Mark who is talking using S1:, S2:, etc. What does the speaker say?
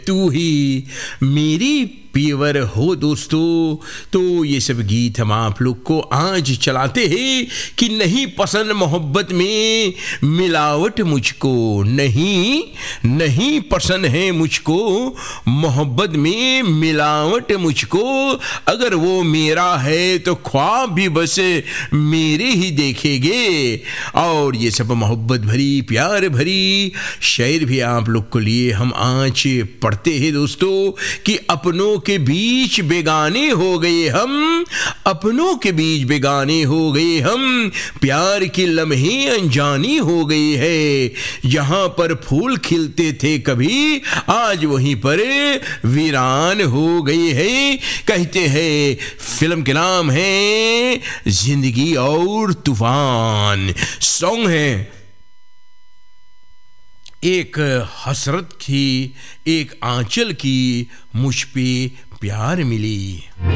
S1: तू ही मेरी पीवर हो दोस्तों। तो ये सब गीत हम आप लोग को आज चलाते हैं कि नहीं पसंद मोहब्बत में मिलावट मुझको, नहीं पसंद है मुझको मोहब्बत में मिलावट मुझको। अगर वो मेरा है तो ख्वाब भी बस मेरे ही देखेंगे। और ये सब मोहब्बत भरी प्यार भरी शेर भी आप लोग को लिए हम आज पढ़ते हैं दोस्तों कि अपनों के बीच बेगाने हो गए हम, अपनों के बीच बेगाने हो गए हम, प्यार के लम्हे अनजानी हो गई है। जहां पर फूल खिलते थे कभी आज वहीं पर वीरान हो गए हैं। कहते हैं फिल्म के नाम है जिंदगी और तूफान। सॉन्ग है एक हसरत थी, एक आंचल की मुझ पे प्यार मिली।